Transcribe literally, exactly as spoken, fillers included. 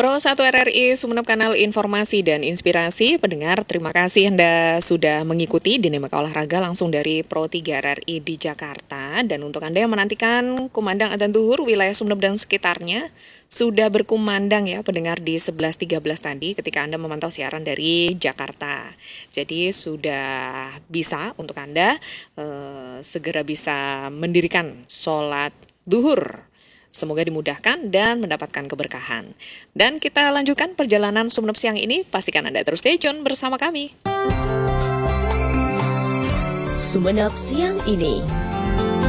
Pro satu R R I Sumeneb, kanal informasi dan inspirasi. Pendengar, terima kasih Anda sudah mengikuti Dinamika Olahraga langsung dari Pro tiga R R I di Jakarta. Dan untuk Anda yang menantikan kumandang adzan zuhur wilayah Sumeneb dan sekitarnya, sudah berkumandang ya pendengar di sebelas tiga belas tadi ketika Anda memantau siaran dari Jakarta. Jadi sudah bisa untuk Anda eh, segera bisa mendirikan sholat zuhur. Semoga dimudahkan dan mendapatkan keberkahan. Dan kita lanjutkan perjalanan Sumeneb siang ini. Pastikan Anda terus stay tune bersama kami. Sumeneb siang ini.